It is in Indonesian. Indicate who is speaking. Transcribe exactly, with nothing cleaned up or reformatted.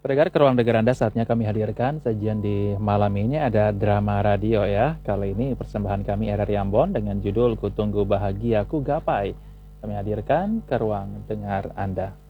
Speaker 1: Pendengar, ke ruang dengar Anda saatnya kami hadirkan sajian di malam ini ada drama radio ya. Kali ini persembahan kami R R I Ambon dengan judul Kutunggu Bahagia Ku Gapai. Kami hadirkan ke ruang dengar Anda.